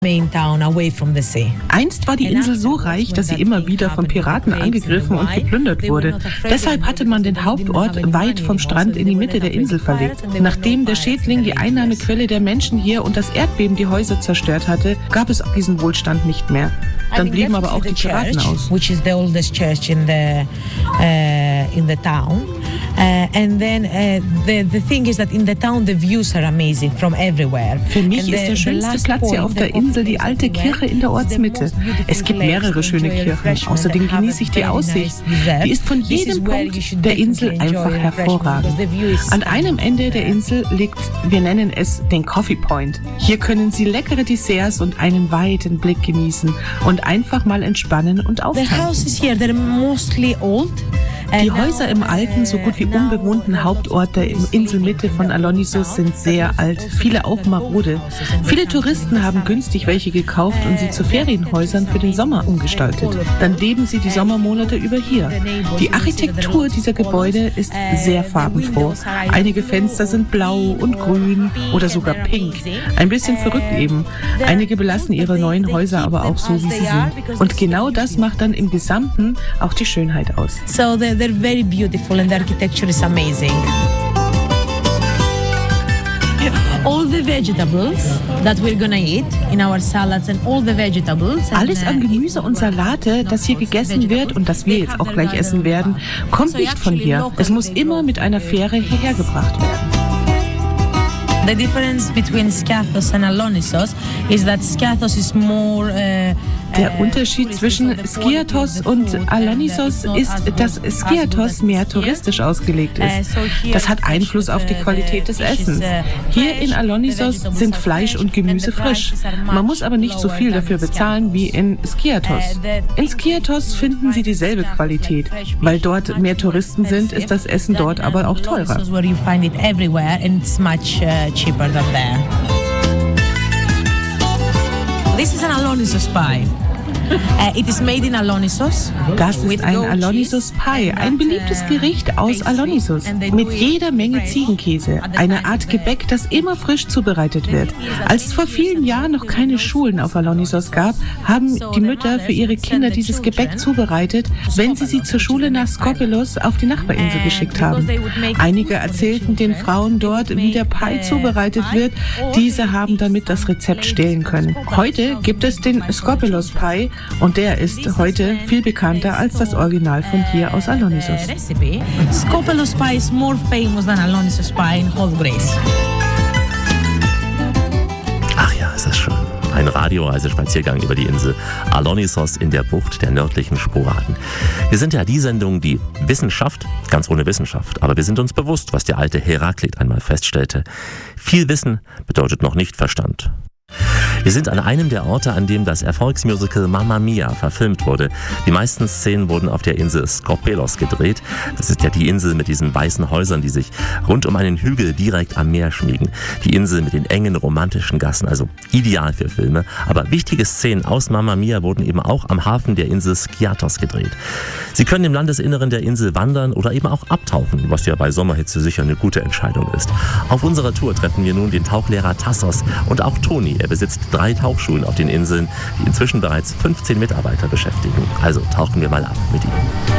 Einst war die Insel so reich, dass sie immer wieder von Piraten angegriffen und geplündert wurde. Deshalb hatte man den Hauptort weit vom Strand in die Mitte der Insel verlegt. Nachdem der Schädling die Einnahmequelle der Menschen hier und das Erdbeben die Häuser zerstört hatte, gab es diesen Wohlstand nicht mehr. Dann blieben aber auch die Piraten aus. Für mich ist der schönste Platz hier auf der Insel die alte Kirche in der Ortsmitte. Es gibt mehrere schöne Kirchen. Außerdem genieße ich die Aussicht. Die ist von jedem Punkt der Insel einfach hervorragend. An einem Ende der Insel liegt, wir nennen es den Coffee Point. Hier können Sie leckere Desserts und einen weiten Blick genießen und einfach mal entspannen und auftanken. Die Häuser im alten, so gut wie unbewohnten Hauptort der Inselmitte von Alonissos sind sehr alt, viele auch marode. Viele Touristen haben günstig welche gekauft und sie zu Ferienhäusern für den Sommer umgestaltet. Dann leben sie die Sommermonate über hier. Die Architektur dieser Gebäude ist sehr farbenfroh. Einige Fenster sind blau und grün oder sogar pink. Ein bisschen verrückt eben. Einige belassen ihre neuen Häuser aber auch so, wie sie sind. Und genau das macht dann im Gesamten auch die Schönheit aus. They're very beautiful and the architecture is amazing. All the vegetables that we're gonna eat in our salads and all the vegetables. Alles an Gemüse und Salate, das hier gegessen wird und das wir jetzt auch gleich essen werden, kommt nicht von hier. Es muss immer mit einer Fähre hierher gebracht werden. The difference between Skiathos and Alonissos is that Skiathos is more. Der Unterschied zwischen Skiathos und Alonissos ist, dass Skiathos mehr touristisch ausgelegt ist. Das hat Einfluss auf die Qualität des Essens. Hier in Alonissos sind Fleisch und Gemüse frisch. Man muss aber nicht so viel dafür bezahlen wie in Skiathos. In Skiathos finden Sie dieselbe Qualität. Weil dort mehr Touristen sind, ist das Essen dort aber auch teurer. This is an Alonissos pie. It is made in Alonissos. Das ist ein Alonissos Pie, ein beliebtes Gericht aus Alonissos, mit jeder Menge Ziegenkäse, eine Art Gebäck, das immer frisch zubereitet wird. Als es vor vielen Jahren noch keine Schulen auf Alonissos gab, haben die Mütter für ihre Kinder dieses Gebäck zubereitet, wenn sie zur Schule nach Skopelos auf die Nachbarinsel geschickt haben. Einige erzählten den Frauen dort, wie der Pie zubereitet wird. Diese haben damit das Rezept stehlen können. Heute gibt es den Skopelos Pie, und der ist heute viel bekannter als das Original von hier aus Alonissos. Skopelos pie is more famous than Alonissos pie in whole Greece. Ach ja, ist das schön. Ein Radioreisespaziergang über die Insel Alonissos in der Bucht der nördlichen Sporaden. Wir sind ja die Sendung, die Wissenschaft, ganz ohne Wissenschaft, aber wir sind uns bewusst, was der alte Heraklit einmal feststellte. Viel Wissen bedeutet noch nicht Verstand. Wir sind an einem der Orte, an dem das Erfolgsmusical Mamma Mia verfilmt wurde. Die meisten Szenen wurden auf der Insel Skopelos gedreht. Das ist ja die Insel mit diesen weißen Häusern, die sich rund um einen Hügel direkt am Meer schmiegen. Die Insel mit den engen romantischen Gassen, also ideal für Filme. Aber wichtige Szenen aus Mamma Mia wurden eben auch am Hafen der Insel Skiathos gedreht. Sie können im Landesinneren der Insel wandern oder eben auch abtauchen, was ja bei Sommerhitze sicher eine gute Entscheidung ist. Auf unserer Tour treffen wir nun den Tauchlehrer Tassos und auch Toni. Er besitzt 3 Tauchschulen auf den Inseln, die inzwischen bereits 15 Mitarbeiter beschäftigen. Also tauchen wir mal ab mit ihm.